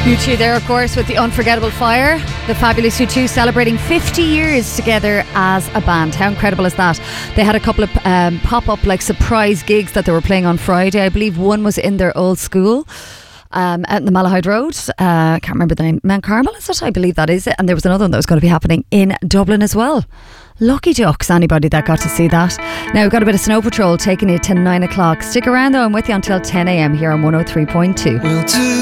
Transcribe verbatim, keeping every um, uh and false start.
U two there, of course, with the unforgettable Fire. The fabulous U two celebrating fifty years together as a band. How incredible is that? They had a couple of um, pop-up like surprise gigs that they were playing on Friday. I believe one was in their old school um, out in the Malahide Road. I uh, can't remember the name. Mount Carmel, is it? I believe that is it. And there was another one that was going to be happening in Dublin as well. Lucky ducks, anybody that got to see that. Now we've got a bit of Snow Patrol taking you to nine o'clock. Stick around though, I'm with you until ten a.m. here on one oh three point two.